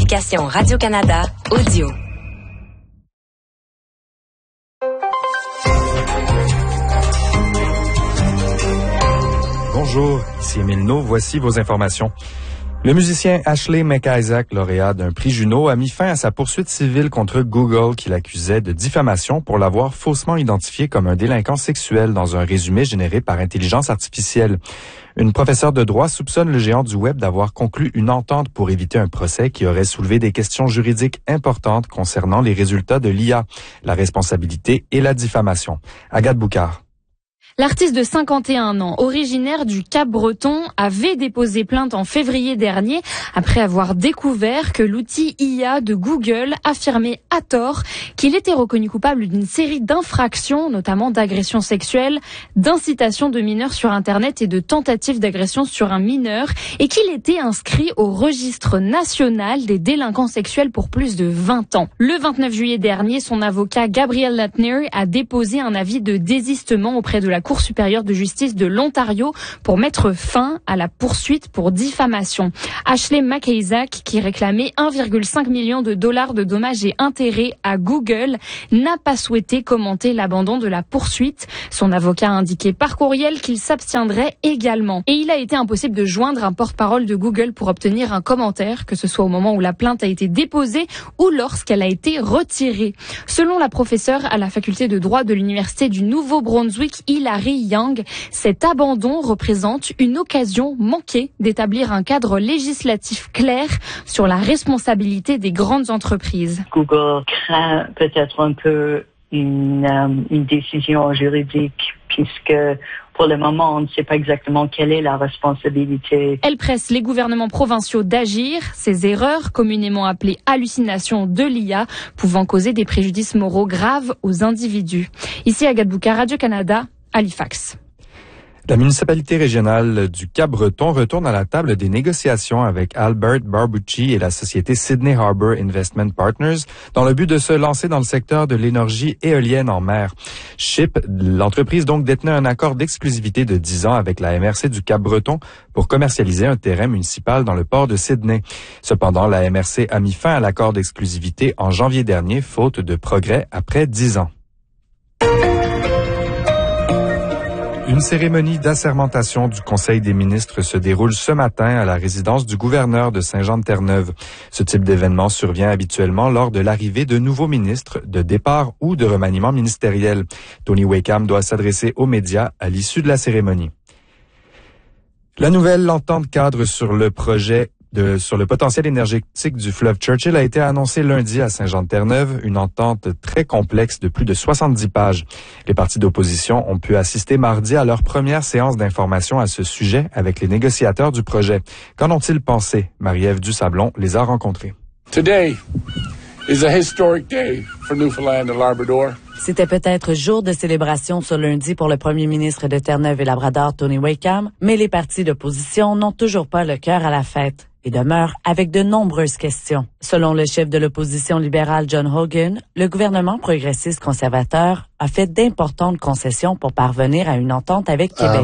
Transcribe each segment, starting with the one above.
l'application Radio-Canada Audio. Bonjour, ici Émile Naud, voici vos informations. Le musicien Ashley McIsaac, lauréat d'un prix Juno, a mis fin à sa poursuite civile contre Google qui l'accusait de diffamation pour l'avoir faussement identifié comme un délinquant sexuel dans un résumé généré par intelligence artificielle. Une professeure de droit soupçonne le géant du web d'avoir conclu une entente pour éviter un procès qui aurait soulevé des questions juridiques importantes concernant les résultats de l'IA, la responsabilité et la diffamation. Agathe Boucard. L'artiste de 51 ans, originaire du Cap-Breton, avait déposé plainte en février dernier après avoir découvert que l'outil IA de Google affirmait à tort qu'il était reconnu coupable d'une série d'infractions, notamment d'agressions sexuelles, d'incitation de mineurs sur Internet et de tentatives d'agression sur un mineur, et qu'il était inscrit au registre national des délinquants sexuels pour plus de 20 ans. Le 29 juillet dernier, son avocat Gabriel Latner a déposé un avis de désistement auprès de la Cour supérieure de justice de l'Ontario pour mettre fin à la poursuite pour diffamation. Ashley McIsaac, qui réclamait 1,5 million de dollars de dommages et intérêts à Google, n'a pas souhaité commenter l'abandon de la poursuite. Son avocat a indiqué par courriel qu'il s'abstiendrait également. Et il a été impossible de joindre un porte-parole de Google pour obtenir un commentaire, que ce soit au moment où la plainte a été déposée ou lorsqu'elle a été retirée. Selon la professeure à la faculté de droit de l'Université du Nouveau-Brunswick, Hilary Young, cet abandon représente une occasion manquée d'établir un cadre législatif clair sur la responsabilité des grandes entreprises. Google craint peut-être un peu une décision juridique puisque pour le moment, on ne sait pas exactement quelle est la responsabilité. Elle presse les gouvernements provinciaux d'agir. Ces erreurs, communément appelées hallucinations de l'IA, pouvant causer des préjudices moraux graves aux individus. Ici Agathe Boucard, Radio-Canada, Halifax. La municipalité régionale du Cap-Breton retourne à la table des négociations avec Albert Barbucci et la société Sydney Harbour Investment Partners dans le but de se lancer dans le secteur de l'énergie éolienne en mer. SHIP, l'entreprise donc détenait un accord d'exclusivité de 10 ans avec la MRC du Cap-Breton pour commercialiser un terrain municipal dans le port de Sydney. Cependant, la MRC a mis fin à l'accord d'exclusivité en janvier dernier, faute de progrès après 10 ans. Une cérémonie d'assermentation du Conseil des ministres se déroule ce matin à la résidence du gouverneur de Saint-Jean-de-Terre-Neuve. Ce type d'événement survient habituellement lors de l'arrivée de nouveaux ministres, de départ ou de remaniement ministériel. Tony Wakeham doit s'adresser aux médias à l'issue de la cérémonie. La nouvelle entente cadre sur le potentiel énergétique du fleuve Churchill a été annoncée lundi à Saint-Jean-de-Terre-Neuve, une entente très complexe de plus de 70 pages. Les partis d'opposition ont pu assister mardi à leur première séance d'information à ce sujet avec les négociateurs du projet. Qu'en ont-ils pensé? Marie-Ève Dusablon les a rencontrés. Today is a historic day for Newfoundland and Labrador. C'était peut-être jour de célébration ce lundi pour le premier ministre de Terre-Neuve et Labrador, Tony Wakeham, mais les partis d'opposition n'ont toujours pas le cœur à la fête et demeurent avec de nombreuses questions. Selon le chef de l'opposition libérale John Hogan, le gouvernement progressiste conservateur a fait d'importantes concessions pour parvenir à une entente avec Québec.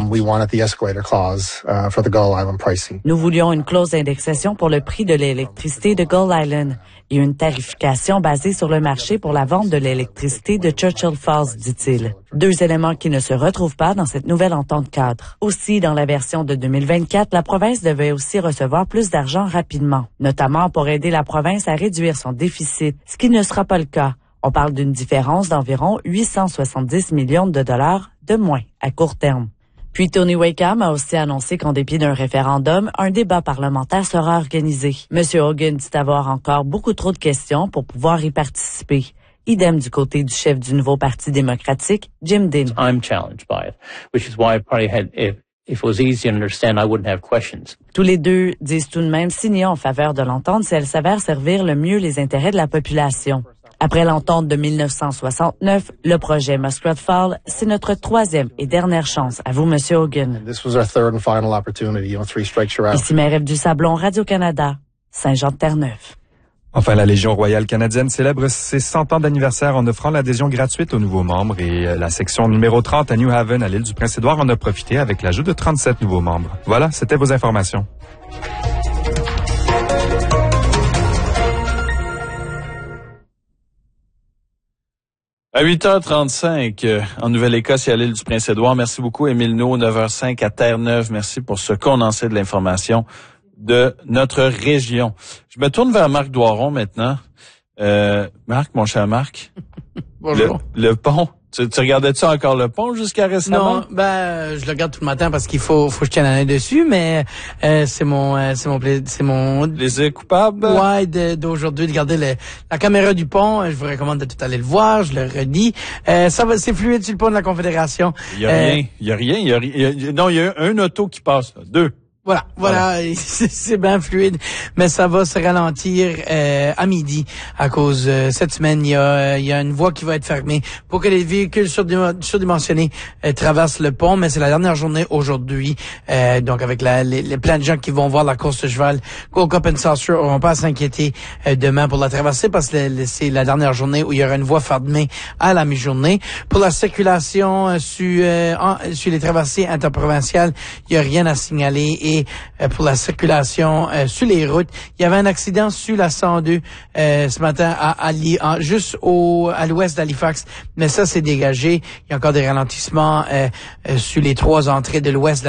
Nous voulions une clause d'indexation pour le prix de l'électricité de Gull Island et une tarification basée sur le marché pour la vente de l'électricité de Churchill Falls, dit-il. 2 éléments qui ne se retrouvent pas dans cette nouvelle entente cadre. Aussi, dans la version de 2024, la province devait aussi recevoir plus d'argent rapidement, notamment pour aider la province à réduire son déficit, ce qui ne sera pas le cas. On parle d'une différence d'environ 870 millions de dollars de moins à court terme. Puis Tony Wakeham a aussi annoncé qu'en dépit d'un référendum, un débat parlementaire sera organisé. M. Hogan dit avoir encore beaucoup trop de questions pour pouvoir y participer. Idem du côté du chef du nouveau Parti démocratique, Jim Dean. I'm challenged by it, which is why I probably had, if it was easy to understand, I wouldn't have questions. Tous les deux disent tout de même signer en faveur de l'entente si elle s'avère servir le mieux les intérêts de la population. Après l'entente de 1969, le projet Muskrat Falls, c'est notre 3e et dernière chance. À vous, M. Hogan. Ici Marie-Ève Dusablon, Radio-Canada, Saint-Jean-de-Terre-Neuve. Enfin, la Légion royale canadienne célèbre ses 100 ans d'anniversaire en offrant l'adhésion gratuite aux nouveaux membres et la section numéro 30 à New Haven, à l'île du Prince-Édouard, en a profité avec l'ajout de 37 nouveaux membres. Voilà, c'était vos informations. À 8h35, en Nouvelle-Écosse et à l'île du Prince-Édouard. Merci beaucoup, Émile No, 9h05 à Terre-Neuve. Merci pour ce condensé de l'information de notre région. Je me tourne vers Marc Doiron maintenant. Marc, mon cher Marc. Bonjour. Le pont. Tu regardais-tu encore le pont jusqu'à récemment? Non, je le regarde tout le matin parce qu'il faut que je tienne un œil dessus, mais c'est mon plaisir coupable. Ouais, d'aujourd'hui de garder la caméra du pont. Je vous recommande de tout aller le voir. Je le redis. C'est fluide sur le pont de la Confédération. Il y a rien. Non, il y a un auto qui passe. 2. Voilà. C'est bien fluide, mais ça va se ralentir à midi à cause cette semaine il y a une voie qui va être fermée pour que les véhicules surdimensionnés traversent le pont, mais c'est la dernière journée aujourd'hui, donc avec les plein de gens qui vont voir la course de cheval Gold Cup and Saucer auront pas à s'inquiéter demain pour la traverser parce que c'est la dernière journée où il y aura une voie fermée à la mi-journée. Pour la circulation sur les traversées interprovinciales, il y a rien à signaler. Et pour la circulation sur les routes, il y avait un accident sur la 102 ce matin juste à l'ouest d'Halifax, mais ça c'est dégagé. Il y a encore des ralentissements sur les 3 entrées de l'ouest